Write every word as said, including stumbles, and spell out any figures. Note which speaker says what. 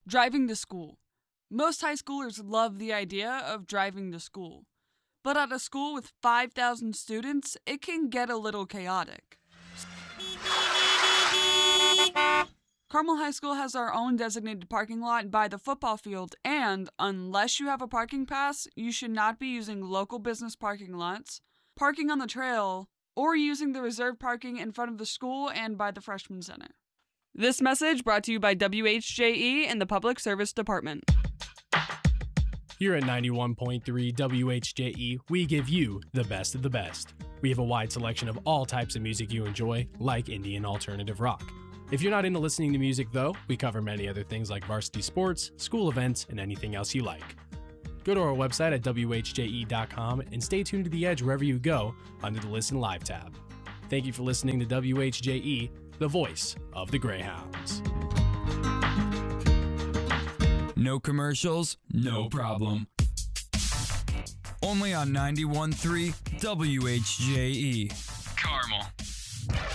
Speaker 1: Driving to school. Most high schoolers love the idea of driving to school. But at a school with five thousand students, it can get a little chaotic. Carmel High School has our own designated parking lot by the football field, and unless you have a parking pass, you should not be using local business parking lots, parking on the trail, or using the reserved parking in front of the school and by the freshman center. This message brought to you by W H J E and the Public Service Department.
Speaker 2: Here at ninety-one point three W H J E, we give you the best of the best. We have a wide selection of all types of music you enjoy, like indie and alternative rock. If you're not into listening to music, though, we cover many other things like varsity sports, school events, and anything else you like. Go to our website at W H J E dot com and stay tuned to The Edge wherever you go under the Listen Live tab. Thank you for listening to W H J E, the voice of the Greyhounds.
Speaker 3: No commercials, no problem. Only on ninety-one point three W H J E. Carmel.